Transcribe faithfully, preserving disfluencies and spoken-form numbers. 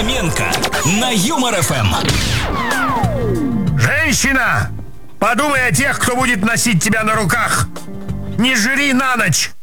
Фоменко на Юмор эф эм. Женщина, подумай о тех, кто будет носить тебя на руках. Не жри на ночь.